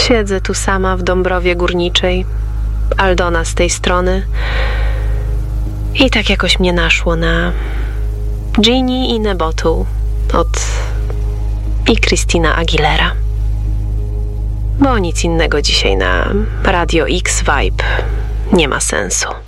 Siedzę tu sama w Dąbrowie Górniczej, Aldona z tej strony i tak jakoś mnie naszło na Genie in a Bottle od Christina Aguilera. Bo nic innego dzisiaj na Radio X Vibe nie ma sensu.